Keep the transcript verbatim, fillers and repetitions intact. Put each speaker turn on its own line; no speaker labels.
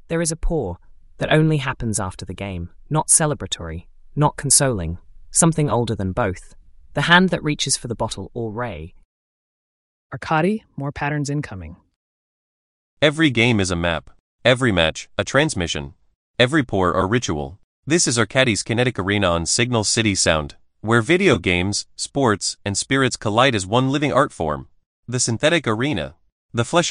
There is a pour that only happens after the game, not celebratory, not consoling, something older than both. The hand that reaches for the bottle or ray.
Arkady, more patterns incoming.
Every game is a map. Every match, a transmission. Every pour a ritual. This is Arkady's Kinetic Arena on Signal City Sound, where video games, sports, and spirits collide as one living art form. The Synthetic Arena. The flesh